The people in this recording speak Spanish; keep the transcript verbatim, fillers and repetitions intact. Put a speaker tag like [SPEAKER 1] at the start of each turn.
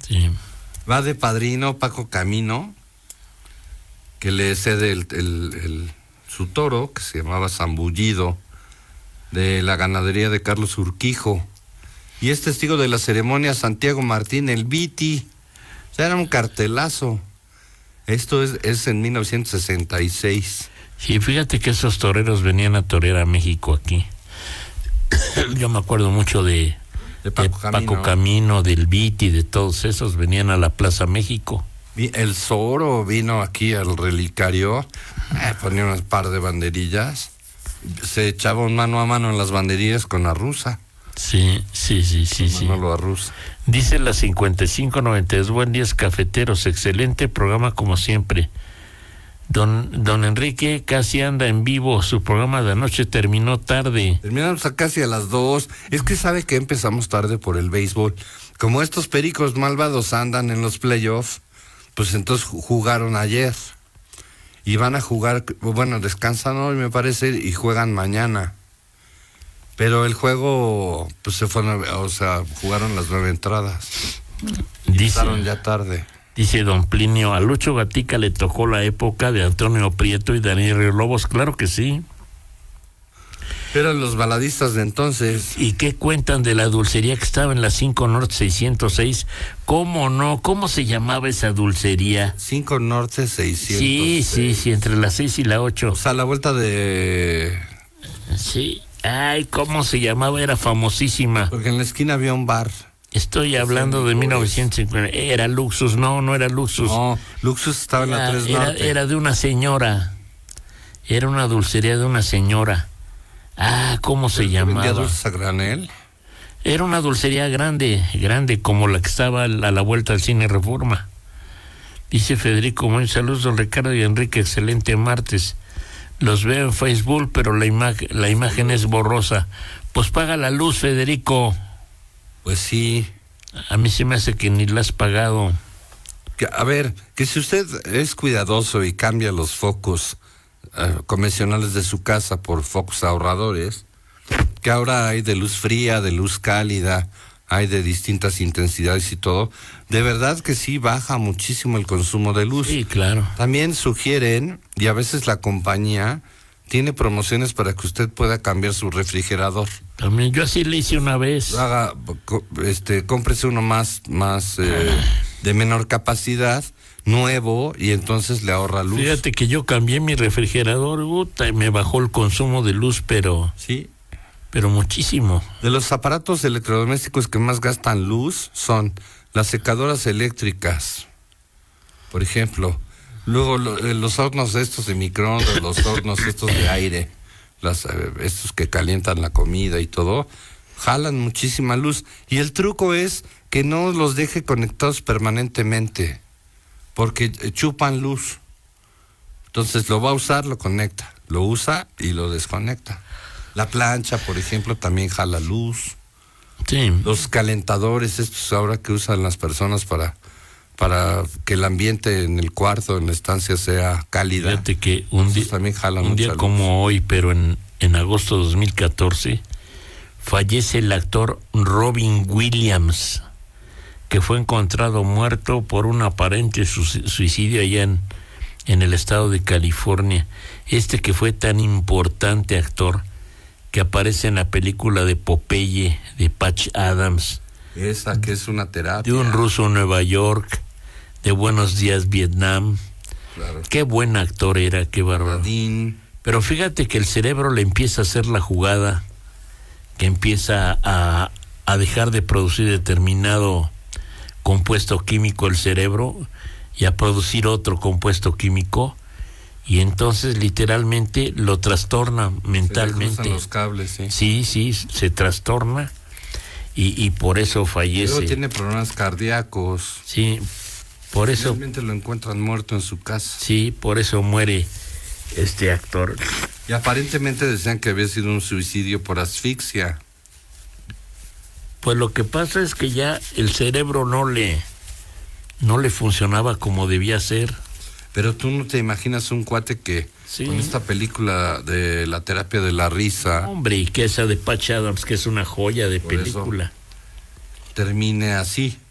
[SPEAKER 1] Sí.
[SPEAKER 2] Va de padrino Paco Camino, que le cede el, el, el, su toro, que se llamaba Zambullido, de la ganadería de Carlos Urquijo. Y es testigo de la ceremonia Santiago Martín, el Viti. O sea, era un cartelazo. Esto es, es en mil novecientos sesenta y seis.
[SPEAKER 1] Sí, fíjate que esos toreros venían a torear a México aquí. Yo me acuerdo mucho de,
[SPEAKER 2] de, Paco,
[SPEAKER 1] de
[SPEAKER 2] Camino.
[SPEAKER 1] Paco Camino, del Viti, de todos esos, venían a la Plaza México.
[SPEAKER 2] El Zorro vino aquí al relicario, eh, ponía un par de banderillas, se echaba un mano a mano en las banderillas con la rusa.
[SPEAKER 1] Sí, sí, sí, sí, sí.
[SPEAKER 2] Manolo Arruza.
[SPEAKER 1] Dice la cincuenta y cinco noventa y dos, buen día, cafeteros, excelente programa como siempre. Don don Enrique casi anda en vivo, su programa de anoche terminó tarde.
[SPEAKER 2] Terminamos a casi a las dos. Es que sabe que empezamos tarde por el béisbol. Como estos pericos malvados andan en los playoffs, pues entonces jugaron ayer. Y van a jugar, bueno, descansan hoy me parece, y juegan mañana. Pero el juego, pues se fueron, o sea, jugaron las nueve entradas. Empezaron ya tarde.
[SPEAKER 1] Dice don Plinio, a Lucho Gatica le tocó la época de Antonio Prieto y Daniel Río Lobos, claro que sí.
[SPEAKER 2] Eran los baladistas de entonces.
[SPEAKER 1] ¿Y qué cuentan de la dulcería que estaba en la cinco Norte seiscientos seis? ¿Cómo no? ¿Cómo se llamaba esa dulcería?
[SPEAKER 2] cinco Norte seiscientos
[SPEAKER 1] Sí,
[SPEAKER 2] seis.
[SPEAKER 1] sí, sí, entre las seis y la ocho.
[SPEAKER 2] O sea, a la vuelta de...
[SPEAKER 1] Sí. Ay, ¿cómo se llamaba? Era famosísima.
[SPEAKER 2] Porque en la esquina había un bar.
[SPEAKER 1] Estoy hablando de mil novecientos cincuenta. Era Luxus, no, no era Luxus.
[SPEAKER 2] No, Luxus estaba
[SPEAKER 1] era,
[SPEAKER 2] en la tres
[SPEAKER 1] era,
[SPEAKER 2] Norte.
[SPEAKER 1] Era de una señora. Era una dulcería de una señora. Ah, ¿cómo se llamaba?
[SPEAKER 2] ¿Vendía dulces a granel?
[SPEAKER 1] Era una dulcería grande, grande, como la que estaba a la vuelta del Cine Reforma. Dice Federico, muy saludos, don Ricardo y Enrique, excelente martes. Los veo en Facebook, pero la, ima- la imagen es borrosa. Pues paga la luz, Federico.
[SPEAKER 2] Pues sí.
[SPEAKER 1] A mí se me hace que ni la has pagado.
[SPEAKER 2] Que, a ver, que si usted es cuidadoso y cambia los focos uh, convencionales de su casa por focos ahorradores, que ahora hay de luz fría, de luz cálida, hay de distintas intensidades y todo, de verdad que sí baja muchísimo el consumo de luz.
[SPEAKER 1] Sí, claro.
[SPEAKER 2] También sugieren, y a veces la compañía tiene promociones para que usted pueda cambiar su refrigerador.
[SPEAKER 1] También yo así le hice una vez.
[SPEAKER 2] Haga, este, cómprese uno más, más eh, de menor capacidad, nuevo, y entonces le ahorra luz.
[SPEAKER 1] Fíjate que yo cambié mi refrigerador, puta, y me bajó el consumo de luz, pero...
[SPEAKER 2] Sí.
[SPEAKER 1] Pero muchísimo.
[SPEAKER 2] De los aparatos electrodomésticos que más gastan luz son las secadoras eléctricas, por ejemplo. Luego lo, los hornos estos de microondas, los hornos estos de aire, las, eh, estos que calientan la comida y todo, jalan muchísima luz. Y el truco es que no los deje conectados permanentemente, porque chupan luz. Entonces lo va a usar, lo conecta, lo usa y lo desconecta. La plancha, por ejemplo, también jala luz.
[SPEAKER 1] Sí.
[SPEAKER 2] Los calentadores, estos ahora que usan las personas para, para que el ambiente en el cuarto, en la estancia, sea cálida.
[SPEAKER 1] Fíjate que un día,
[SPEAKER 2] también jalan
[SPEAKER 1] un día
[SPEAKER 2] luz.
[SPEAKER 1] como hoy, pero en, en agosto de dos mil catorce, fallece el actor Robin Williams, que fue encontrado muerto por un aparente suicidio allá en, en el estado de California. Este que fue tan importante actor, que aparece en la película de Popeye, de Patch Adams.
[SPEAKER 2] Esa que es una terapia.
[SPEAKER 1] De un ruso en Nueva York, de Buenos Días Vietnam.
[SPEAKER 2] Claro.
[SPEAKER 1] Qué buen actor era, qué bárbaro.
[SPEAKER 2] Radín.
[SPEAKER 1] Pero fíjate que el cerebro le empieza a hacer la jugada, que empieza a, a dejar de producir determinado compuesto químico el cerebro y a producir otro compuesto químico. Y entonces literalmente lo trastorna mentalmente.
[SPEAKER 2] Se le cruzan los cables, sí.
[SPEAKER 1] Sí, sí, se trastorna y, y por eso fallece.
[SPEAKER 2] Luego tiene problemas cardíacos.
[SPEAKER 1] Sí, por eso.
[SPEAKER 2] Realmente lo encuentran muerto en su casa.
[SPEAKER 1] Sí, por eso muere este actor.
[SPEAKER 2] Y aparentemente decían que había sido un suicidio por asfixia.
[SPEAKER 1] Pues lo que pasa es que ya el cerebro no le, no le funcionaba como debía ser.
[SPEAKER 2] Pero tú no te imaginas un cuate que sí, con esta película de la terapia de la risa...
[SPEAKER 1] Hombre, y que esa de Patch Adams, que es una joya de película.
[SPEAKER 2] Termine así.